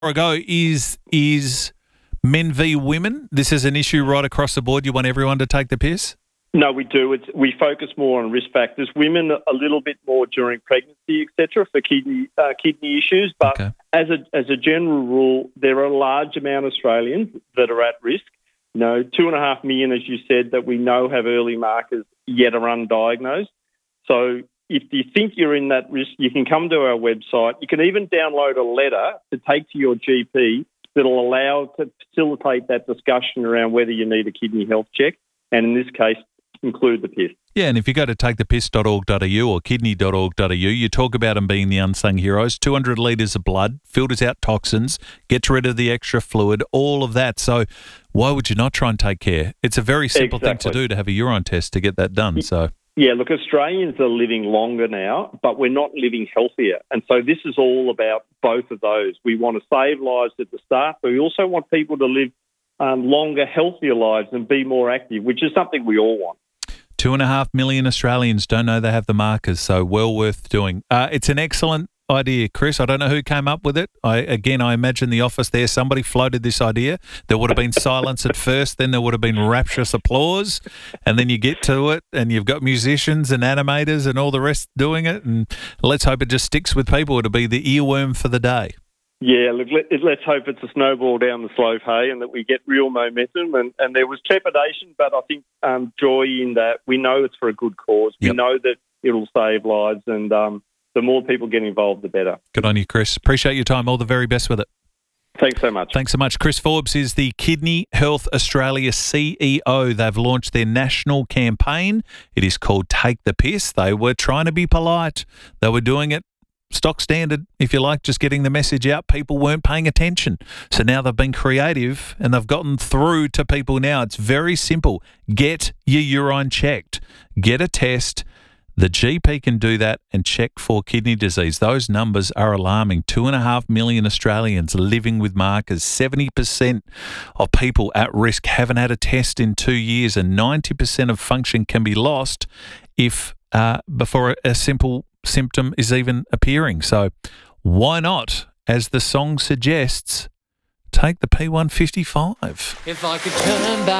Ago is men v women. This is an issue right across the board. You want everyone to take the piss? No, we do. We focus more on risk factors. Women a little bit more during pregnancy, etc., for kidney issues. But as a general rule, there are a large amount of Australians that are at risk. 2.5 million, as you said, that we know have early markers yet are undiagnosed. So if you think you're in that risk, you can come to our website. You can even download a letter to take to your GP that will allow to facilitate that discussion around whether you need a kidney health check, and in this case, include the piss. Yeah, and if you go to takethepiss.org.au or kidney.org.au, you talk about them being the unsung heroes. 200 litres of blood, filters out toxins, gets rid of the extra fluid, all of that. So why would you not try and take care? It's a very simple thing to do, to have a urine test to get that done. So yeah, look, Australians are living longer now, but we're not living healthier. And so this is all about both of those. We want to save lives at the start, but we also want people to live longer, healthier lives and be more active, which is something we all want. 2.5 million Australians don't know they have the markers, so well worth doing. It's an excellent idea, Chris. I don't know who came up with it. I imagine the office there, somebody floated this idea. There would have been silence at first, then there would have been rapturous applause, and then you get to it and you've got musicians and animators and all the rest doing it, and let's hope it just sticks with people. It'll be the earworm for the day. Yeah, look, let's hope it's a snowball down the slope, hey, and that we get real momentum. And there was trepidation, but I think joy in that we know it's for a good cause. We know that it'll save lives, and the more people get involved, the better. Good on you, Chris. Appreciate your time. All the very best with it. Thanks so much. Thanks so much. Chris Forbes is the Kidney Health Australia CEO. They've launched their national campaign. It is called Take the Piss. They were trying to be polite. They were doing it stock standard, if you like, just getting the message out. People weren't paying attention. So now they've been creative and they've gotten through to people now. It's very simple. Get your urine checked. Get a test. The GP can do that and check for kidney disease. Those numbers are alarming. 2.5 million Australians living with markers. 70% of people at risk haven't had a test in 2 years, and 90% of function can be lost if before a simple symptom is even appearing. So why not, as the song suggests, take the P155? If I could turn back